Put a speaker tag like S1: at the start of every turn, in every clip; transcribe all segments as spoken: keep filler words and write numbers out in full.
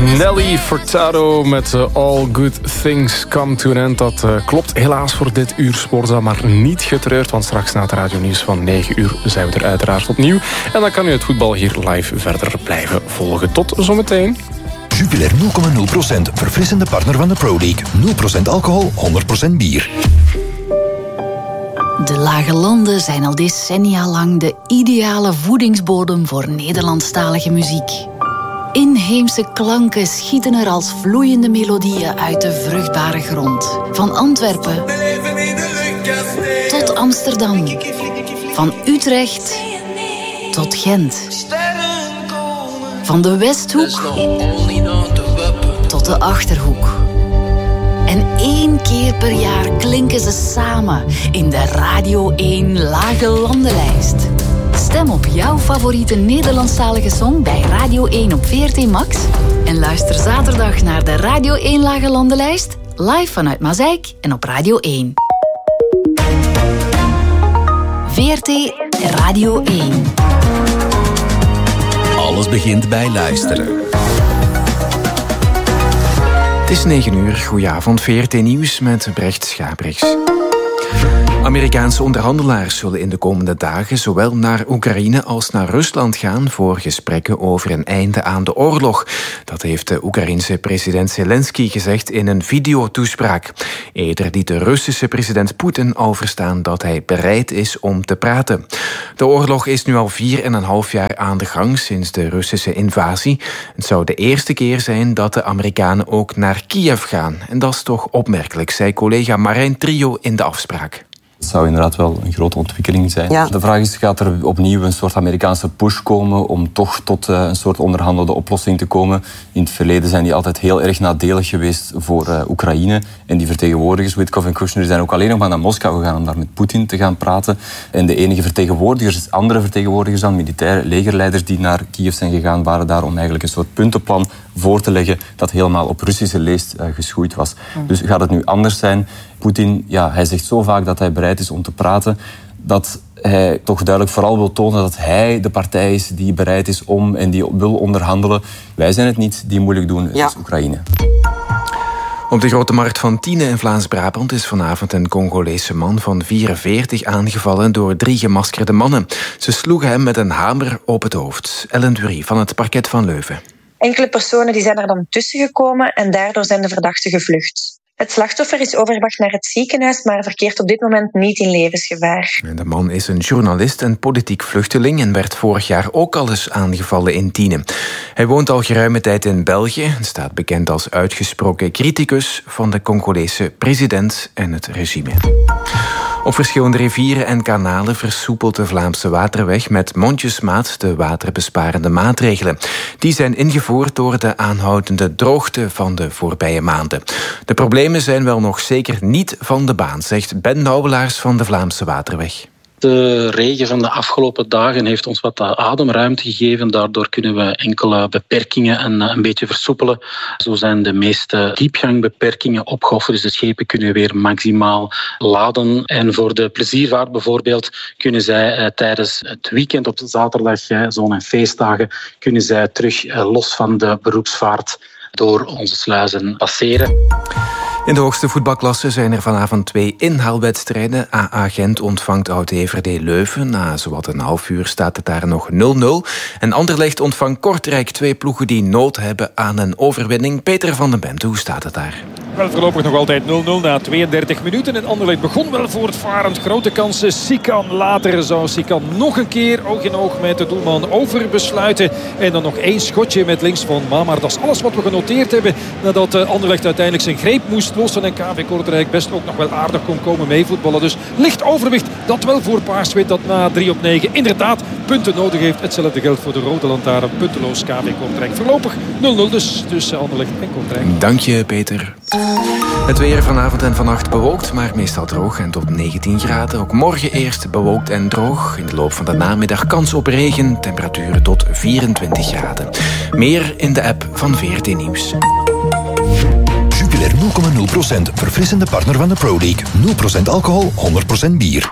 S1: Nelly Furtado met uh, All Good Things Come to an End. Dat uh, klopt helaas voor dit uur Sportza, maar niet getreurd, want straks na het radionieuws van negen uur zijn we er uiteraard opnieuw. En dan kan u het voetbal hier live verder blijven volgen. Tot zometeen.
S2: Jupiler nul komma nul procent, verfrissende partner van de Pro League. nul procent alcohol, honderd procent bier.
S3: De Lage Landen zijn al decennia lang de ideale voedingsbodem voor Nederlandstalige muziek. Inheemse klanken schieten er als vloeiende melodieën uit de vruchtbare grond. Van Antwerpen tot Amsterdam. Van Utrecht tot Gent. Van de Westhoek tot de Achterhoek. En één keer per jaar klinken ze samen in de Radio één Lage Landenlijst. Stem op jouw favoriete Nederlandstalige song bij Radio één op V R T Max. En luister zaterdag naar de Radio één Lage Landenlijst, live vanuit Mazeik en op Radio één. V R T Radio één.
S2: Alles begint bij luisteren.
S4: Het is negen uur, goedenavond, V R T Nieuws met Brecht Schabrichs. Amerikaanse onderhandelaars zullen in de komende dagen zowel naar Oekraïne als naar Rusland gaan voor gesprekken over een einde aan de oorlog. Dat heeft de Oekraïense president Zelensky gezegd in een videotoespraak. Eerder liet de Russische president Poetin al verstaan dat hij bereid is om te praten. De oorlog is nu al vier en een half jaar aan de gang sinds de Russische invasie. Het zou de eerste keer zijn dat de Amerikanen ook naar Kiev gaan. En dat is toch opmerkelijk, zei collega Marijn Trio in de afspraak.
S5: Het zou inderdaad wel een grote ontwikkeling zijn. Ja. De vraag is, gaat er opnieuw een soort Amerikaanse push komen om toch tot uh, een soort onderhandelde oplossing te komen? In het verleden zijn die altijd heel erg nadelig geweest voor uh, Oekraïne. En die vertegenwoordigers, Witkoff en Kushner, zijn ook alleen nog maar naar Moskou gegaan om daar met Poetin te gaan praten. En de enige vertegenwoordigers, andere vertegenwoordigers dan, militaire legerleiders die naar Kiev zijn gegaan, waren daar om eigenlijk een soort puntenplan voor te leggen dat helemaal op Russische leest uh, geschoeid was. Mm. Dus gaat het nu anders zijn? Poetin, ja, hij zegt zo vaak dat hij bereid is om te praten, dat hij toch duidelijk vooral wil tonen dat hij de partij is die bereid is om en die wil onderhandelen. Wij zijn het niet die moeilijk doen, het ja. is Oekraïne.
S4: Op de grote markt van Tiene in Vlaams-Brabant is vanavond een Congolese man van vierenveertig aangevallen door drie gemaskerde mannen. Ze sloegen hem met een hamer op het hoofd. Ellen Durie van het parket van Leuven.
S6: Enkele personen die zijn er dan tussen gekomen en daardoor zijn de verdachten gevlucht. Het slachtoffer is overgebracht naar het ziekenhuis, maar verkeert op dit moment niet in levensgevaar.
S4: De man is een journalist en politiek vluchteling en werd vorig jaar ook al eens aangevallen in Tiene. Hij woont al geruime tijd in België en staat bekend als uitgesproken criticus van de Congolese president en het regime. Op verschillende rivieren en kanalen versoepelt de Vlaamse Waterweg met mondjesmaat de waterbesparende maatregelen. Die zijn ingevoerd door de aanhoudende droogte van de voorbije maanden. De problemen zijn wel nog zeker niet van de baan, zegt Ben Nouwelaars van de Vlaamse Waterweg.
S7: De regen van de afgelopen dagen heeft ons wat ademruimte gegeven. Daardoor kunnen we enkele beperkingen een, een beetje versoepelen. Zo zijn de meeste diepgangbeperkingen opgehoffen. Dus de schepen kunnen weer maximaal laden. En voor de pleziervaart bijvoorbeeld kunnen zij eh, tijdens het weekend op zaterdag, eh, zon- en feestdagen, kunnen zij terug eh, los van de beroepsvaart door onze sluizen passeren.
S4: In de hoogste voetbalklasse zijn er vanavond twee inhaalwedstrijden. A A Gent ontvangt Oud-D V R D Leuven. Na zowat een half uur staat het daar nog nul nul. En Anderlecht ontvangt Kortrijk, twee ploegen die nood hebben aan een overwinning. Peter van den Bent, hoe staat het daar?
S8: Wel, voorlopig nog altijd nul nul na tweeëndertig minuten. En Anderlecht begon wel voortvarend. Grote kansen. Sikan. Later zou Sikan nog een keer oog in oog met de doelman over besluiten. En dan nog één schotje met links van Mamar. Dat is alles wat we genoteerd hebben nadat Anderlecht uiteindelijk zijn greep moest lossen. En K V Kortrijk best ook nog wel aardig kon komen meevoetballen. Dus licht overwicht. Dat wel voor Paarswit dat na drie op negen inderdaad punten nodig heeft. Hetzelfde geldt voor de Rode Lantaarn. Punteloos K V Kortrijk. Voorlopig nul nul dus tussen Anderlecht en Kortrijk.
S4: Dank je, Peter. Het weer vanavond en vannacht bewolkt, maar meestal droog en tot negentien graden. Ook morgen eerst bewolkt en droog. In de loop van de namiddag kans op regen. Temperaturen tot vierentwintig graden. Meer in de app van V R T Nieuws.
S2: Jupiler nul komma nul procent, verfrissende partner van de Pro League. nul procent alcohol, honderd procent bier.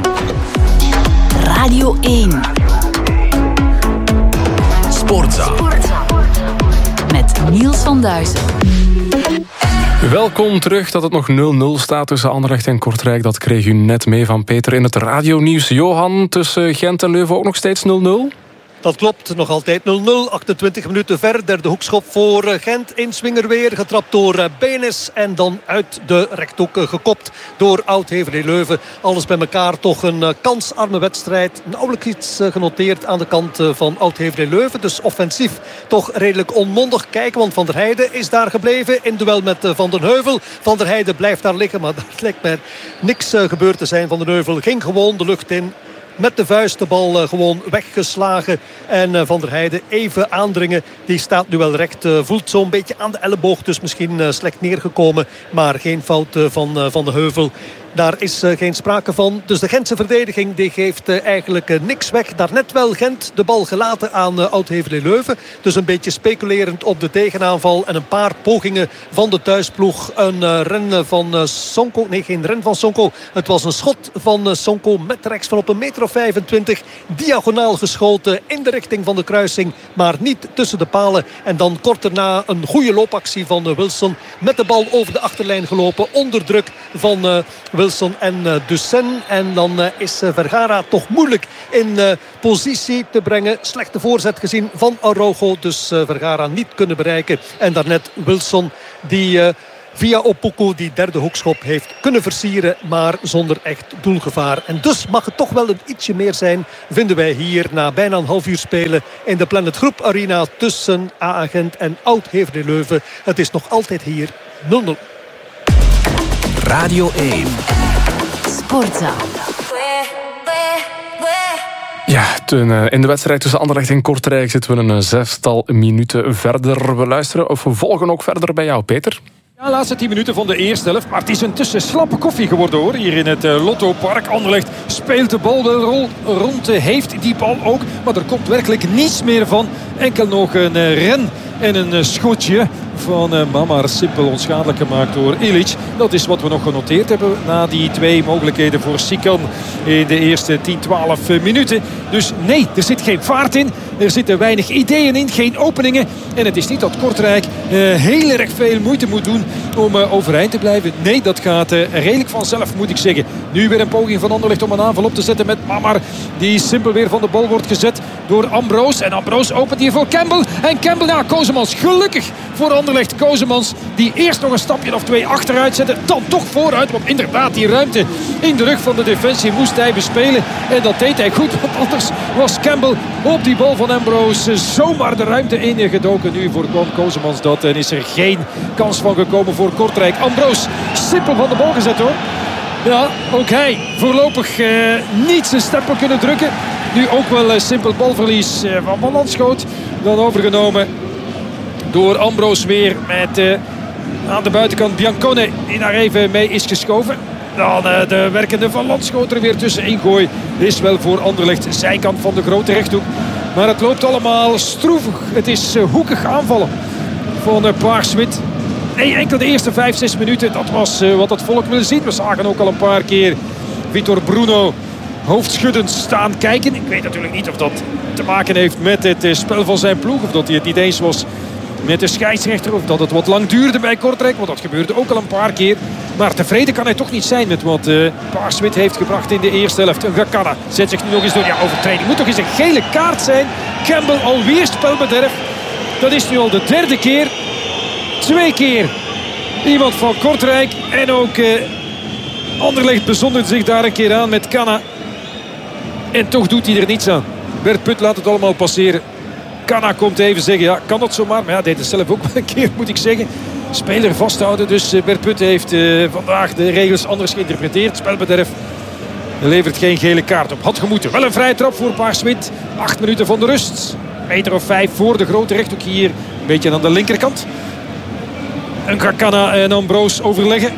S3: Radio één.
S2: Sportza.
S3: Met Niels van Duizen.
S1: Welkom terug. Dat het nog nul nul staat tussen Anderlecht en Kortrijk. Dat kreeg u net mee van Peter in het radionieuws. Johan, tussen Gent en Leuven ook nog steeds nul nul?
S9: Dat klopt, nog altijd nul nul. achtentwintig minuten verder. De hoekschop voor Gent in Swingerweer. Getrapt door Benes en dan uit de rechthoek gekopt door Oud-Heverlee-Leuven. Alles bij elkaar toch een kansarme wedstrijd. Nauwelijks iets genoteerd aan de kant van Oud-Heverlee-Leuven. Dus offensief toch redelijk onmondig. Kijken, want Van der Heijden is daar gebleven in duel met Van den Heuvel. Van der Heijden blijft daar liggen, maar daar lijkt mij niks gebeurd te zijn. Van den Heuvel ging gewoon de lucht in. Met de vuist de bal uh, gewoon weggeslagen. En uh, Van der Heijden even aandringen. Die staat nu wel recht. Uh, voelt zo'n beetje aan de elleboog. Dus misschien uh, slecht neergekomen. Maar geen fout uh, van uh, Van de Heuvel. Daar is uh, geen sprake van. Dus de Gentse verdediging die geeft uh, eigenlijk uh, niks weg. Daarnet wel Gent de bal gelaten aan uh, Oud-Heverlee-Leuven. Dus een beetje speculerend op de tegenaanval. En een paar pogingen van de thuisploeg. Een uh, ren van uh, Sonko. Nee, geen ren van Sonko. Het was een schot van uh, Sonko met rechts van op een meter of vijfentwintig. Diagonaal geschoten in de richting van de kruising. Maar niet tussen de palen. En dan kort daarna een goede loopactie van uh, Wilson. Met de bal over de achterlijn gelopen. Onder druk van uh, Wilson. Wilson en uh, Dussen. En dan uh, is uh, Vergara toch moeilijk in uh, positie te brengen. Slechte voorzet gezien van Araujo. Dus uh, Vergara niet kunnen bereiken. En daarnet Wilson die uh, via Opoku die derde hoekschop heeft kunnen versieren. Maar zonder echt doelgevaar. En dus mag het toch wel een ietsje meer zijn. Vinden wij hier na bijna een half uur spelen in de Planet Groep Arena tussen A A Gent en Oud-Heverlee-Leuven. Het is nog altijd hier nul nul.
S2: Radio één.
S3: Sportzaal.
S1: Ja, in de wedstrijd tussen Anderlecht en Kortrijk zitten we een zestal minuten verder. We luisteren of we volgen ook verder bij jou, Peter.
S8: Ja, laatste tien minuten van de eerste helft. Maar het is intussen slappe koffie geworden hoor. Hier in het uh, Lottopark. Anderlecht speelt de bal wel rol, rond. Uh, heeft die bal ook. Maar er komt werkelijk niets meer van. Enkel nog een uh, ren en een uh, schotje van uh, Mamar. Simpel onschadelijk gemaakt door Ilic. Dat is wat we nog genoteerd hebben. Na die twee mogelijkheden voor Sikan in de eerste tien, twaalf minuten. Dus nee, er zit geen vaart in. Er zitten weinig ideeën in. Geen openingen. En het is niet dat Kortrijk uh, heel erg veel moeite moet doen om uh, overeind te blijven. Nee, dat gaat uh, redelijk vanzelf, moet ik zeggen. Nu weer een poging van Anderlecht om een aanval op te zetten met Mamar. Die simpel weer van de bal wordt gezet door Ambroos. En Ambroos opent hier voor Campbell. En Campbell, ja, Kozemans. Gelukkig voor Anderlecht. Kozemans die eerst nog een stapje of twee achteruit zette. Dan toch vooruit. Want inderdaad, die ruimte in de rug van de defensie moest hij bespelen. En dat deed hij goed. Want anders was Campbell op die bal van Ambroos zomaar de ruimte in gedoken. Nu voorkwam Kozemans dat. En is er geen kans van gekomen voor Kortrijk. Ambroos simpel van de bal gezet hoor. Ja, ook hij voorlopig uh, niet zijn stempel kunnen drukken. Nu ook wel uh, simpel balverlies uh, van Van Landschoot. Dan overgenomen door Ambroos weer met uh, aan de buitenkant Biancone die daar even mee is geschoven. Dan uh, de werkende Van Landschoot er weer tussen ingooi. Is wel voor Anderlecht zijkant van de grote rechthoek. Maar het loopt allemaal stroevig. Het is uh, hoekig aanvallen van uh, Paarswit. Nee, enkel de eerste vijf, zes minuten. Dat was uh, wat het volk wil zien. We zagen ook al een paar keer Vitor Bruno hoofdschuddend staan kijken. Ik weet natuurlijk niet of dat te maken heeft met het uh, spel van zijn ploeg. Of dat hij het niet eens was met de scheidsrechter. Of dat het wat lang duurde bij Kortrijk. Want dat gebeurde ook al een paar keer. Maar tevreden kan hij toch niet zijn met wat uh, Paarswit heeft gebracht in de eerste helft. Een Gakana zet zich nu nog eens door. Ja, overtreding. Moet toch eens een gele kaart zijn. Campbell alweer spelbederf. Dat is nu al de derde keer. Twee keer iemand van Kortrijk. En ook uh, Anderlecht bezondert zich daar een keer aan met Kanna. En toch doet hij er niets aan. Bert Put laat het allemaal passeren. Kanna komt even zeggen, ja, kan dat zomaar? Maar ja, deed het zelf ook wel een keer, moet ik zeggen. Speler vasthouden. Dus uh, Bert Put heeft uh, vandaag de regels anders geïnterpreteerd. Spelbederf levert geen gele kaart op. Had gemoeten. Wel een vrije trap voor Paarswit. Acht minuten van de rust. Meter of vijf voor de grote rechthoek hier. Een beetje aan de linkerkant. Een Gakana en Ambroos overleggen.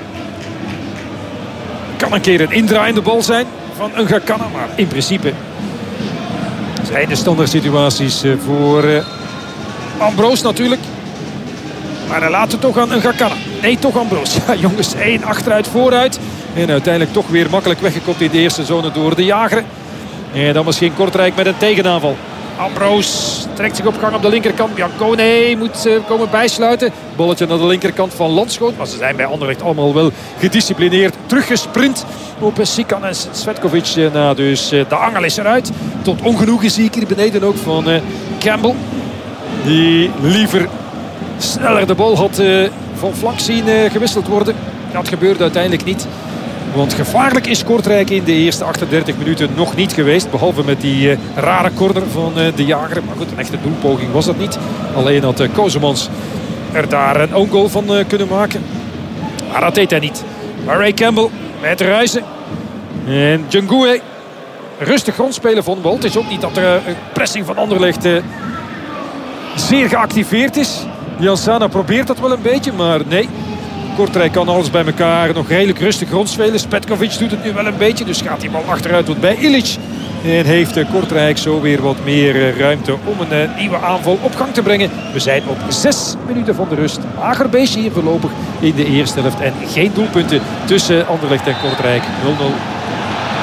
S8: Kan een keer een indraaiende bal zijn van een Gakana. Maar in principe zijn de standaard situaties voor Ambroos natuurlijk. Maar hij laat het toch aan een Gakana. Nee, toch Ambroos. Ja, jongens, één achteruit, vooruit. En uiteindelijk toch weer makkelijk weggekopt in de eerste zone door de jager. En dan misschien Kortrijk met een tegenaanval. Ambroos trekt zich op gang op de linkerkant. Biancone moet uh, komen bijsluiten. Bolletje naar de linkerkant van Landschot. Maar ze zijn bij Anderlecht allemaal wel gedisciplineerd teruggesprint op Sikan en Svetkovic. Na dus uh, de angel is eruit. Tot ongenoegen zie ik hier beneden ook van uh, Campbell. Die liever sneller de bal had uh, van flank zien uh, gewisseld worden. Dat gebeurde uiteindelijk niet. Want gevaarlijk is Kortrijk in de eerste achtendertig minuten nog niet geweest. Behalve met die uh, rare corner van uh, de Jager. Maar goed, een echte doelpoging was dat niet. Alleen had uh, Kozemans er daar een own goal van uh, kunnen maken. Maar dat deed hij niet. Maar Ray Campbell met Ruijsen. En Djungue. Rustig grondspelen van Walt. Het is ook niet dat de uh, pressing van Anderlecht uh, zeer geactiveerd is. Jansana probeert dat wel een beetje, maar nee. Kortrijk kan alles bij elkaar nog redelijk rustig rondspelen. Svetkovic doet het nu wel een beetje, dus gaat die bal achteruit tot bij Ilic. En heeft Kortrijk zo weer wat meer ruimte om een nieuwe aanval op gang te brengen. We zijn op zes minuten van de rust. Mager beestje hier voorlopig in de eerste helft. En geen doelpunten tussen Anderlecht en Kortrijk. nul nul.